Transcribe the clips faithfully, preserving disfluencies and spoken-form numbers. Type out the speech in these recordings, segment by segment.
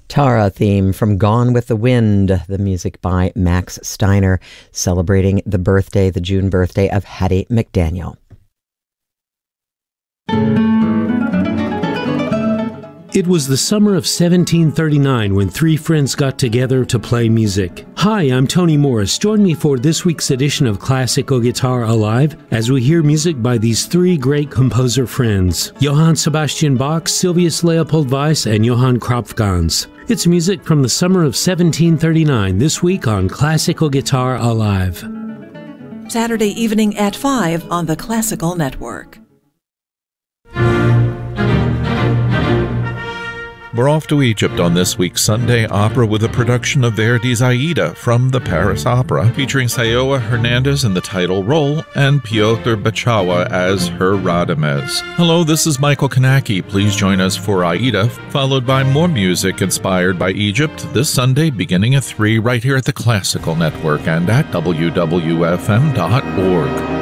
Tara theme from Gone with the Wind, the music by Max Steiner, celebrating the birthday, the June birthday of Hattie McDaniel. It was the summer of seventeen thirty-nine when three friends got together to play music. Hi, I'm Tony Morris. Join me for this week's edition of Classical Guitar Alive as we hear music by these three great composer friends, Johann Sebastian Bach, Sylvius Leopold Weiss, and Johann Kropfgans. It's music from the summer of seventeen thirty-nine this week on Classical Guitar Alive. Saturday evening at five on the Classical Network. We're off to Egypt on this week's Sunday Opera with a production of Verdi's Aida from the Paris Opera, featuring Sayoa Hernandez in the title role and Piotr Bachawa as her Radames. Hello, this is Michael Kanaki. Please join us for Aida, followed by more music inspired by Egypt this Sunday beginning at three right here at the Classical Network and at W W F M dot org.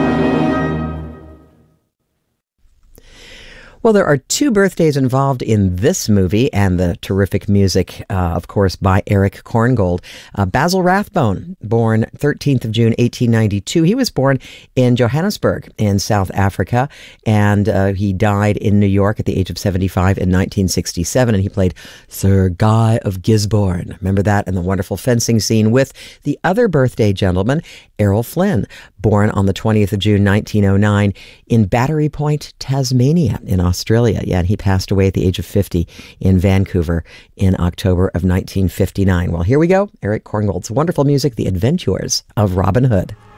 Well, there are two birthdays involved in this movie and the terrific music, uh, of course, by Erich Korngold. Uh, Basil Rathbone, born thirteenth of June, eighteen ninety-two. He was born in Johannesburg in South Africa, and uh, he died in New York at the age of seventy-five in nineteen sixty-seven, and he played Sir Guy of Gisborne. Remember that in the wonderful fencing scene with the other birthday gentleman, Errol Flynn, born on the twentieth of June, nineteen oh nine, in Battery Point, Tasmania, in Australia. Yeah, and he passed away at the age of fifty in Vancouver in October of nineteen fifty-nine. Well, here we go. Erich Korngold's wonderful music, The Adventures of Robin Hood.